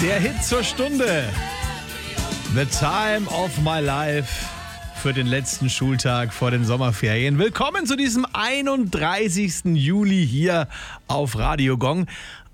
Der Hit zur Stunde. The Time of My Life für den letzten Schultag vor den Sommerferien. Willkommen zu diesem 31. Juli hier auf Radio Gong.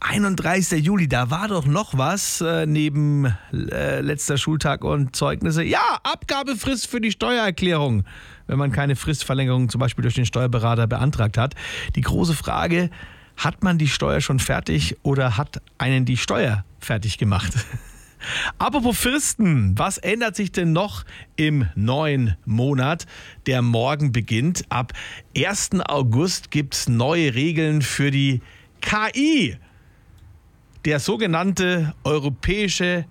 31. Juli, da war doch noch was neben letzter Schultag und Zeugnisse. Ja, Abgabefrist für die Steuererklärung, wenn man keine Fristverlängerung zum Beispiel durch den Steuerberater beantragt hat. Die große Frage: Hat man die Steuer schon fertig oder hat einen die Steuer fertig gemacht? Apropos Fristen, was ändert sich denn noch im neuen Monat, der morgen beginnt? Ab 1. August gibt es neue Regeln für die KI. Der sogenannte Europäische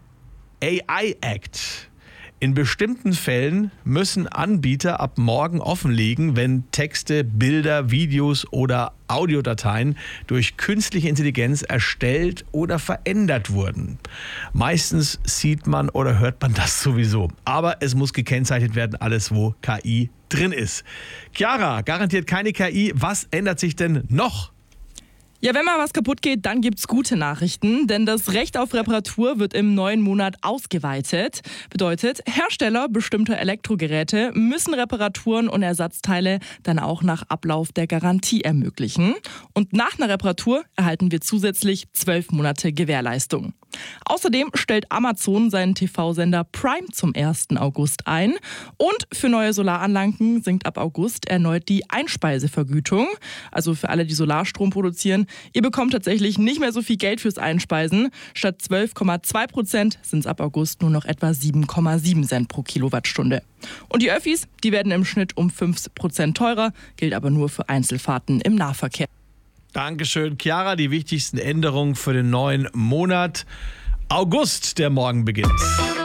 AI Act. In bestimmten Fällen müssen Anbieter ab morgen offenlegen, wenn Texte, Bilder, Videos oder Audiodateien durch künstliche Intelligenz erstellt oder verändert wurden. Meistens sieht man oder hört man das sowieso. Aber es muss gekennzeichnet werden, alles wo KI drin ist. Chiara, garantiert keine KI. Was ändert sich denn noch? Ja, wenn mal was kaputt geht, dann gibt's gute Nachrichten, denn das Recht auf Reparatur wird im neuen Monat ausgeweitet. Bedeutet, Hersteller bestimmter Elektrogeräte müssen Reparaturen und Ersatzteile dann auch nach Ablauf der Garantie ermöglichen. Und nach einer Reparatur erhalten wir zusätzlich 12 Monate Gewährleistung. Außerdem stellt Amazon seinen TV-Sender Prime zum 1. August ein. Und für neue Solaranlagen sinkt ab August erneut die Einspeisevergütung. Also für alle, die Solarstrom produzieren. Ihr bekommt tatsächlich nicht mehr so viel Geld fürs Einspeisen. Statt 12,2% sind es ab August nur noch etwa 7,7 Cent pro Kilowattstunde. Und die Öffis, die werden im Schnitt um 5% teurer, gilt aber nur für Einzelfahrten im Nahverkehr. Dankeschön, Chiara. Die wichtigsten Änderungen für den neuen Monat August, der morgen beginnt.